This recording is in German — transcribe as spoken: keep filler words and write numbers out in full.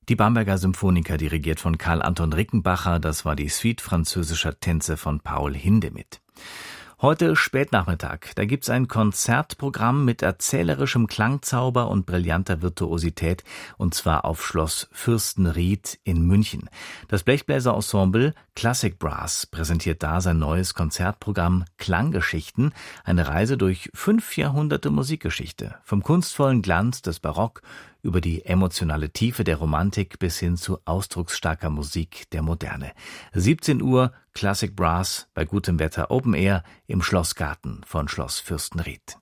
Die Bamberger Symphoniker, dirigiert von Karl Anton Rickenbacher, das war die Suite französischer Tänze von Paul Hindemith. Heute Spätnachmittag, da gibt's ein Konzertprogramm mit erzählerischem Klangzauber und brillanter Virtuosität, und zwar auf Schloss Fürstenried in München. Das Blechbläserensemble Classic Brass präsentiert da sein neues Konzertprogramm Klanggeschichten, eine Reise durch fünf Jahrhunderte Musikgeschichte, vom kunstvollen Glanz des Barock über die emotionale Tiefe der Romantik bis hin zu ausdrucksstarker Musik der Moderne. siebzehn Uhr Classic Brass bei gutem Wetter Open Air im Schlossgarten von Schloss Fürstenried.